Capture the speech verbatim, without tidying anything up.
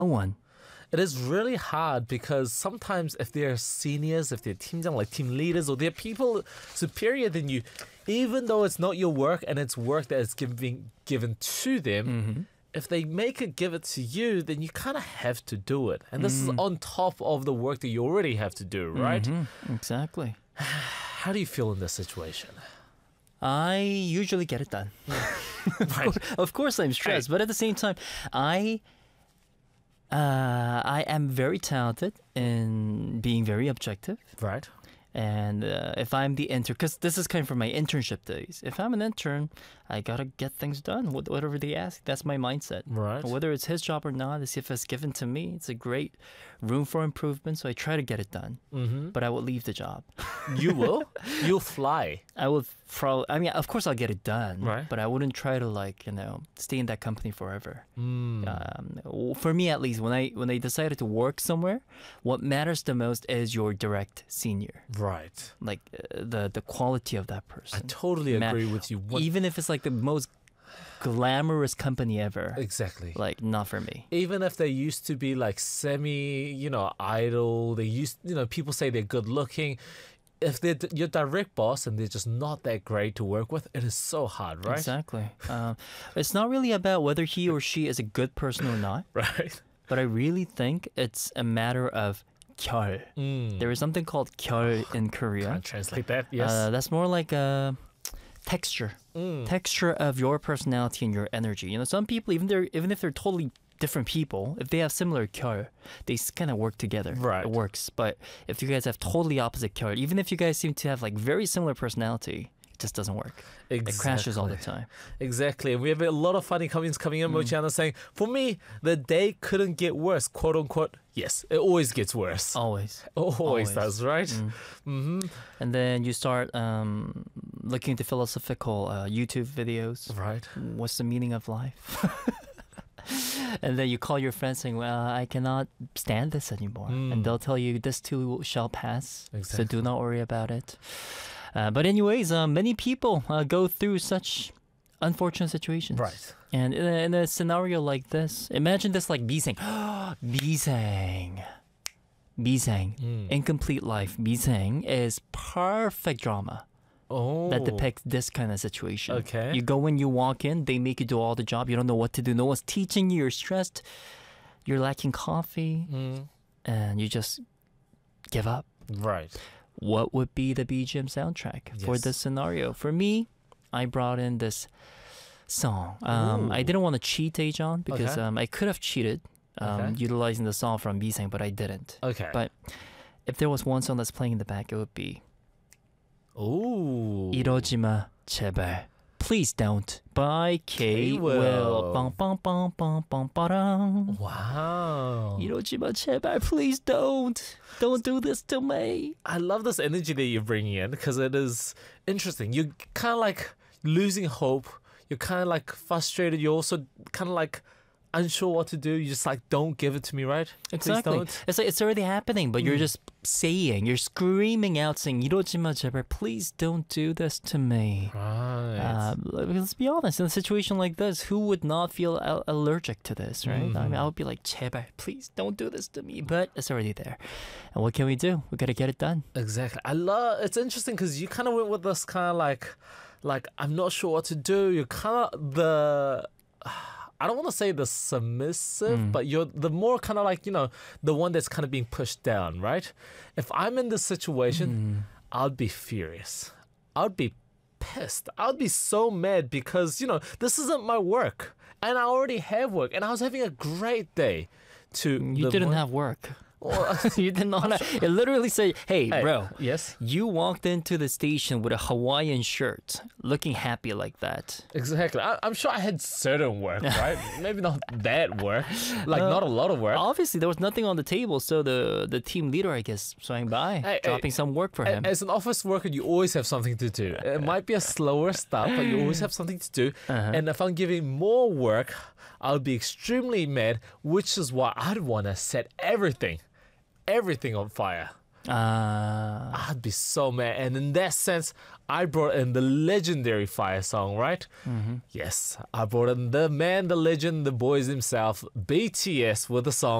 A one. It is really hard because sometimes if they're seniors, if they're team down, like team leaders, or they're people superior than you, even though it's not your work and it's work that is giving, given to them, Mm-hmm. if they make it give it to you, then you kind of have to do it. And this is on top of the work that you already have to do, right? Mm-hmm. Exactly. How do you feel in this situation? I usually get it done. Right. Of course, I'm stressed, but at the same time, I uh, I am very talented in being very objective. Right. And uh, if I'm the intern, because this is kind of from my internship days, if I'm an intern, I gotta get things done, wh- whatever they ask. That's my mindset. Right. Whether it's his job or not, if it's given to me, it's a great room for improvement. So I try to get it done, Mm-hmm. but I will leave the job. You will? You'll fly. I will probably. I mean, of course, I'll get it done, Right. but I wouldn't try to like you know stay in that company forever. Mm. Um, for me, at least, when I when I decided to work somewhere, what matters the most is your direct senior, Right. like uh, the the quality of that I person. totally Ma- agree with you. What- Even if it's like the most glamorous company ever, exactly. like not for me. Even if they used to be like semi, you know, idol, they used, you know, people say they're good looking. If they're d- your direct boss and they're just not that great to work with, it is so hard, right? Exactly. Um, it's not really about whether he or she is a good person or not, Right. but I really think it's a matter of 결. Mm. There is something called 결 in Korea. Can't translate that. Yes. Uh, that's more like a texture, Mm. texture of your personality and your energy. You know, some people, even they're even if they're totally different people, if they have similar 결, they kind of work together. Right. It works. But if you guys have totally opposite 결, even if you guys seem to have like very similar personality, it just doesn't work. It crashes all the time. Exactly. And we have a lot of funny comments coming in, Mochiana, saying, for me, the day couldn't get worse, quote unquote. Yes, it always gets worse. Always. Always, always. does, right? Mm. Mm-hmm. And then you start um, looking into philosophical uh, YouTube videos. Right. What's the meaning of life? And then you call your friends saying, well, I cannot stand this anymore. Mm. And they'll tell you, this too shall pass. So Exactly. do not worry about it. Uh, but anyways, uh, many people uh, go through such unfortunate situations. Right. And in a, in a scenario like this, imagine this like Bisang. Bisang. Bisang. Mm. Incomplete Life. Bisang is perfect drama Oh. that depicts this kind of situation. Okay. You go in, you walk in, they make you do all the job. You don't know what to do. No one's teaching you. You're stressed. You're lacking coffee. Mm. And you just give up. Right. What would be the B G M soundtrack for Yes. this scenario? For me, I brought in this song. Um, Ooh. I didn't want to cheat, Ajon, because Okay. um, I could have cheated um, Okay. utilizing the song from Bisang, but I didn't. Okay. But if there was one song that's playing in the back, it would be Ooh. 이러지마 제발 Please Don't by K K-Will. Will. Bum, bum, bum, bum, bum, ba-dum. Wow. 이러지마 제발 Please don't. Don't do this to me. I love this energy that you're bringing in because it is interesting. You're kind of like losing hope. You're kind of like frustrated. You're also kind of like unsure what to do. You just like, don't give it to me, right? Please Exactly. don't. It's like it's already happening, but you're Mm. just saying, you're screaming out, saying, 이러지마 제발, please don't do this to me. Right. Uh, let's be honest, in a situation like this, who would not feel al- allergic to this, right? I mean, I would be like, 제발, please don't do this to me, but it's already there. And what can we do? We gotta get it done. Exactly. I love. It's interesting because you kind of went with this kind of like, like I'm not sure what to do. You're kind of the. I don't want to say the submissive, Mm. but you're the more kind of like, you know, the one that's kind of being pushed down, right? If I'm in this situation, Mm. I'd be furious. I'd be pissed. I'd be so mad because, you know, this isn't my work. And I already have work. And I was having a great day. To You the didn't mo- have work. Well, You did not. Have, it literally said, hey, hey, bro, Yes. you walked into the station with a Hawaiian shirt, looking happy like that. Exactly. I, I'm sure I had certain work, right? Maybe not that work. Like, Uh, not a lot of work. Obviously, there was nothing on the table, so the, the team leader, I guess, swang by, Hey, dropping hey, some work for A- him. As an office worker, you always have something to do. It might be a slower start, but you always have something to do. Uh-huh. And if I'm giving more work, I'll be extremely mad, which is why I'd want to set everything, everything on fire. Uh, I'd be so mad. And in that sense, I brought in the legendary Fire song, right? mm-hmm. Yes, I brought in the man, the legend, the boys himself, B T S, with the song